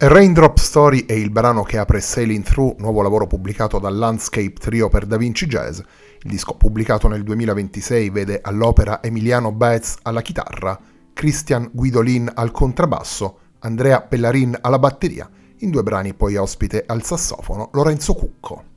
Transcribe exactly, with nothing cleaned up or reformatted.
Raindrop Story è il brano che apre Sailing Through, nuovo lavoro pubblicato dal Landscape Trio per Da Vinci Jazz. Il disco pubblicato nel duemilaventisei vede all'opera Emiliano Baez alla chitarra, Christian Guidolin al contrabbasso, Andrea Pellarin alla batteria. In due brani poi ospite al sassofono Lorenzo Cucco.